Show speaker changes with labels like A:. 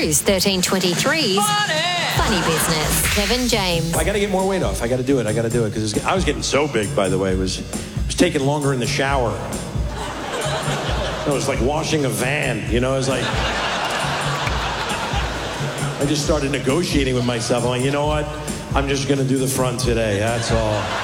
A: Cruise 1323's Funny Business. Kevin James.
B: I got to get more weight off. I got to do it. Because I was getting so big, by the way. It was taking longer in the shower. It was like washing a van, you know? It was like... I just started negotiating with myself. I'm like, you know what? I'm just going to do the front today. That's all.